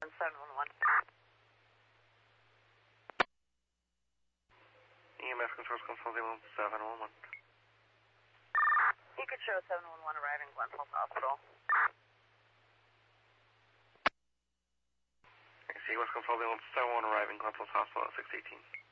711. EMS controls console 711. You could show 711 arriving Glen Falls Hospital. Sequence control 711 arriving Glen Falls Hospital at 618.